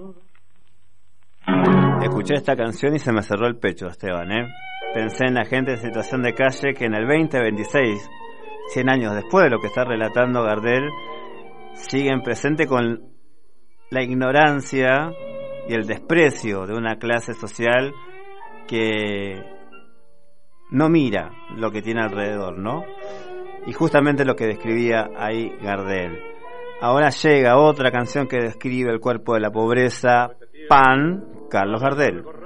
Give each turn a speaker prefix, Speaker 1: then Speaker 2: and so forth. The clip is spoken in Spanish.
Speaker 1: Escuché esta canción y se me cerró el pecho, Esteban, Pensé en la gente en situación de calle que en el 2026, 100 años después de lo que está relatando Gardel, siguen presente con la ignorancia y el desprecio de una clase social que no mira lo que tiene alrededor, ¿no? Y justamente lo que describía ahí Gardel. Ahora llega otra canción que describe el cuerpo de la pobreza, Pan, Carlos Gardel.